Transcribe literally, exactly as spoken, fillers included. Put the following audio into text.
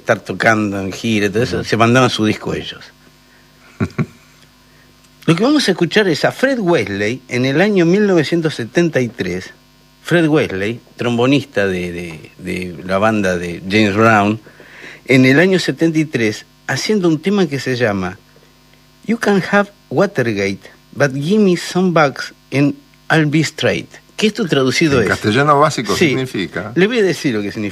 estar tocando en gira y todo eso, uh-huh. se mandaban su disco ellos. Lo que vamos a escuchar es a Fred Wesley en el año mil novecientos setenta y tres. Fred Wesley, trombonista de, de, de la banda de James Brown, en el año setenta y tres, haciendo un tema que se llama You Can Have Watergate, but give me some bucks and I'll be straight. Que esto traducido en es... castellano básico sí, significa... Le voy a decir lo que significa.